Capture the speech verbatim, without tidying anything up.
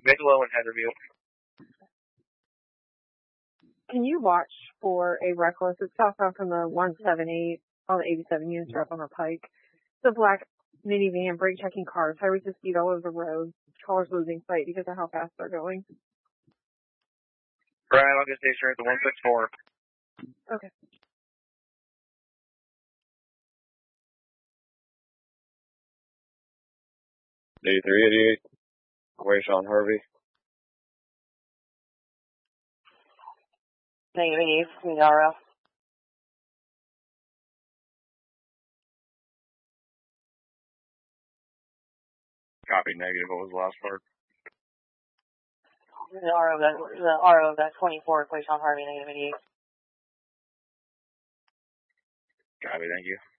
Bigelow and Heatherview. Can you watch for a reckless? It's southbound from the one seventy on the eighty-seven units up on the pike. It's a black minivan, brake checking cars, high rates of speed all over the road. Callers losing sight because of how fast they're going. Brian, I'll get station at the one six four. Okay. eighty-three eighty-eight. Wayshawn Harvey. Negative eighty-eight from the R O. Copy, negative. What was the last part? The R O, that, the R O of that twenty-four, Wayshawn Harvey, negative eighty-eight. Copy, thank you.